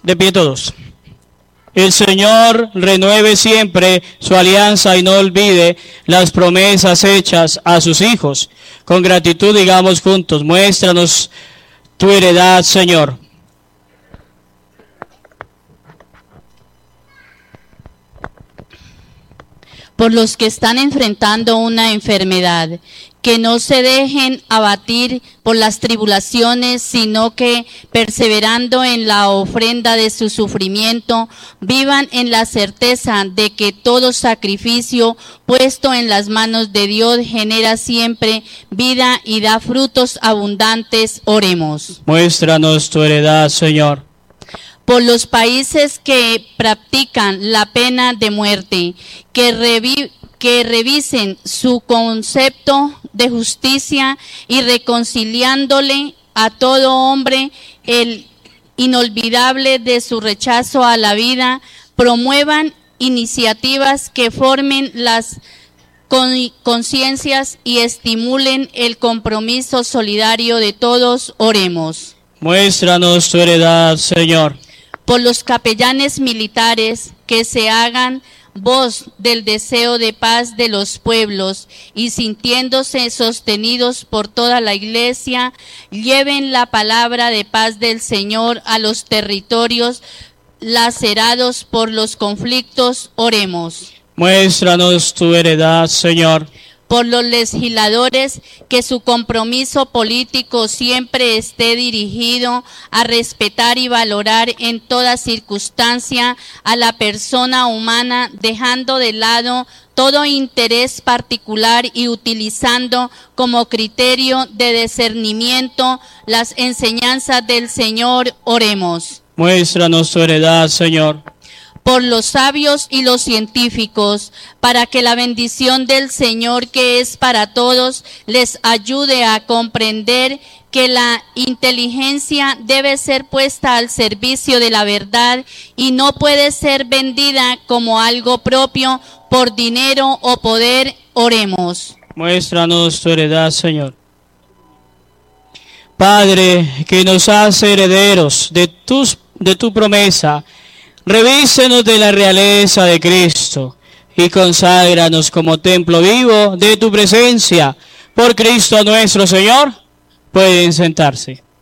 De pie todos. El Señor renueve siempre su alianza y no olvide las promesas hechas a sus hijos. Con gratitud digamos juntos, muéstranos tu heredad, Señor. Por los que están enfrentando una enfermedad, que no se dejen abatir por las tribulaciones, sino que, perseverando en la ofrenda de su sufrimiento, vivan en la certeza de que todo sacrificio puesto en las manos de Dios genera siempre vida y da frutos abundantes. Oremos. Muéstranos tu heredad, Señor. Por los países que practican la pena de muerte, que revisen su concepto de justicia y reconciliándole a todo hombre el inolvidable de su rechazo a la vida, promuevan iniciativas que formen las conciencias y estimulen el compromiso solidario de todos. Oremos. Muéstranos tu heredad, Señor. Por los capellanes militares que se hagan voz del deseo de paz de los pueblos y sintiéndose sostenidos por toda la Iglesia, lleven la palabra de paz del Señor a los territorios lacerados por los conflictos. Oremos. Muéstranos tu heredad, Señor. Por los legisladores, que su compromiso político siempre esté dirigido a respetar y valorar en toda circunstancia a la persona humana, dejando de lado todo interés particular y utilizando como criterio de discernimiento las enseñanzas del Señor. Oremos. Muéstranos tu heredad, Señor. Por los sabios y los científicos, para que la bendición del Señor, que es para todos, les ayude a comprender que la inteligencia debe ser puesta al servicio de la verdad y no puede ser vendida como algo propio por dinero o poder. Oremos. Muéstranos tu heredad, Señor. Padre, que nos hace herederos de tu promesa, revístenos de la realeza de Cristo y conságranos como templo vivo de tu presencia. Por Cristo nuestro Señor. Pueden sentarse.